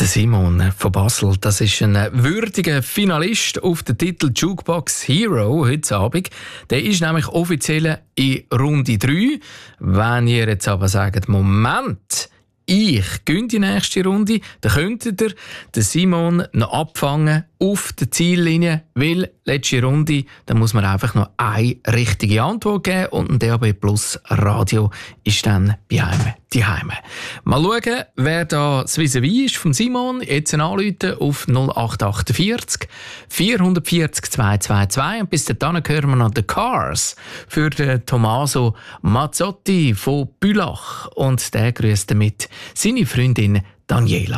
Der Simon von Basel, das ist ein würdiger Finalist auf den Titel Jukebox Hero heute Abend. Der ist nämlich offiziell in Runde 3. Wenn ihr jetzt aber sagt, Moment, ich gehe die nächste Runde, dann könntet ihr den Simon noch abfangen auf der Ziellinie, weil letzte Runde, da muss man einfach noch eine richtige Antwort geben und ein DAB Plus Radio ist dann bei einem daheim. Mal schauen, wer da das Vis-à-vis ist vom Simon. Jetzt anrufen auf 0848 440 222 und bis dahin hören wir noch The Cars für den Tommaso Mazzotti von Bülach und der grüßt damit seine Freundin Daniela.